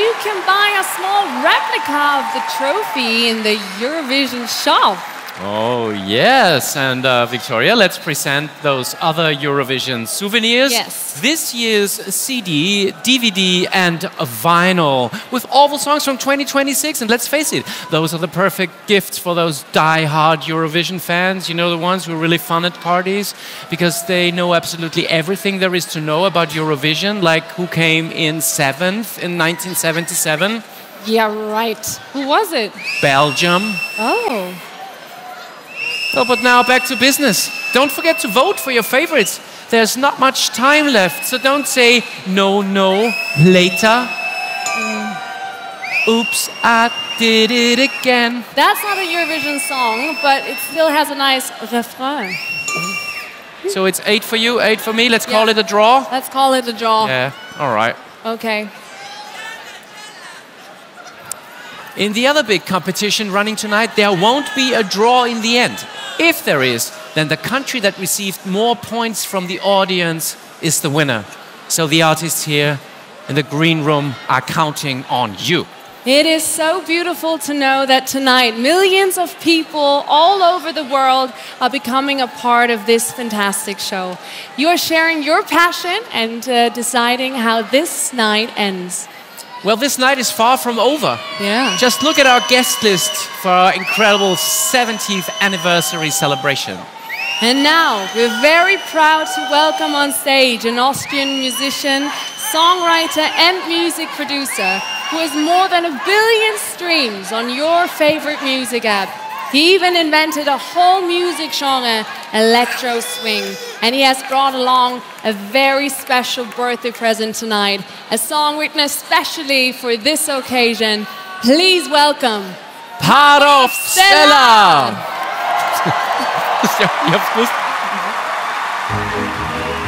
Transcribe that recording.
you can buy a small replica of the trophy in the Eurovision shop. Oh, yes. And Victoria, let's present those other Eurovision souvenirs. Yes. This year's CD, DVD, and a vinyl with all the songs from 2026. And let's face it, those are the perfect gifts for those die-hard Eurovision fans. You know, the ones who are really fun at parties because they know absolutely everything there is to know about Eurovision, like who came in 7th in 1977. Yeah, right. Who was it? Belgium. Oh. Oh, but now back to business. Don't forget to vote for your favorites. There's not much time left, so don't say no, later. Oops, I did it again. That's not a Eurovision song, but it still has a nice refrain. So it's 8 for you, 8 for me. Let's call it a draw. Let's call it a draw. Yeah, all right. Okay. In the other big competition running tonight, there won't be a draw in the end. If there is, then the country that received more points from the audience is the winner. So the artists here in the green room are counting on you. It is so beautiful to know that tonight millions of people all over the world are becoming a part of this fantastic show. You are sharing your passion and deciding how this night ends. Well, this night is far from over. Yeah. Just look at our guest list for our incredible 70th anniversary celebration. And now, we're very proud to welcome on stage an Austrian musician, songwriter and music producer who has more than 1 billion streams on your favorite music app. He even invented a whole music genre, electro swing. And he has brought along a very special birthday present tonight, a song written especially for this occasion. Please welcome Parov Stella! Ja, ich hab's gewusst.